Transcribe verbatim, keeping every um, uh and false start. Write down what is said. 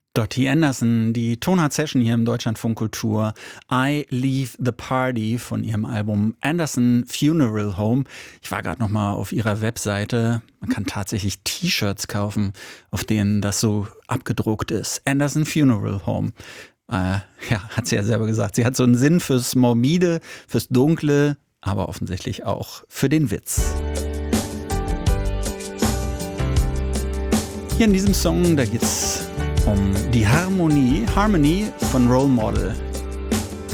Dottie Anderson, die Tonart Session hier im Deutschlandfunk Kultur. I Leave the Party von ihrem Album Anderson Funeral Home. Ich war gerade noch mal auf ihrer Webseite. Man kann tatsächlich T-Shirts kaufen, auf denen das so abgedruckt ist. Anderson Funeral Home. Äh, ja, hat sie ja selber gesagt. Sie hat so einen Sinn fürs Morbide, fürs Dunkle, aber offensichtlich auch für den Witz. Hier in diesem Song, da geht's um die Harmonie, Harmony von Role Model.